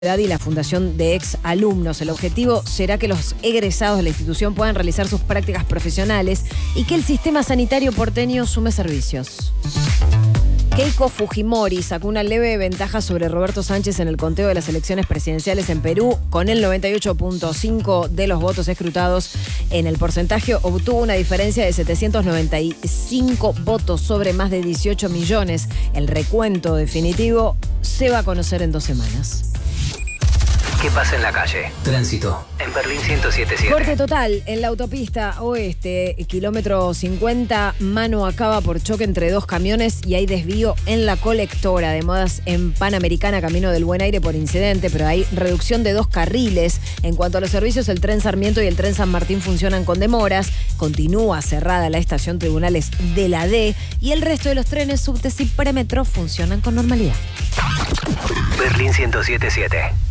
y la fundación de ex alumnos. El objetivo será que los egresados de la institución puedan realizar sus prácticas profesionales y que el sistema sanitario porteño sume servicios. Keiko Fujimori sacó una leve ventaja sobre Roberto Sánchez en el conteo de las elecciones presidenciales en Perú. Con el 98.5% de los votos escrutados en el porcentaje, obtuvo una diferencia de 795 votos sobre más de 18 millones. El recuento definitivo se va a conocer en 2 semanas. ¿Qué pasa en la calle? Tránsito. En Berlín 107.7. Corte total en la autopista oeste, kilómetro 50, mano a cava por choque entre 2 camiones y hay desvío en la colectora. De modas en Panamericana, camino del Buen Aire por incidente, pero hay reducción de 2 carriles. En cuanto a los servicios, el tren Sarmiento y el tren San Martín funcionan con demoras. Continúa cerrada la estación Tribunales de la D y el resto de los trenes subtes y premetro funcionan con normalidad. Berlín 107.7.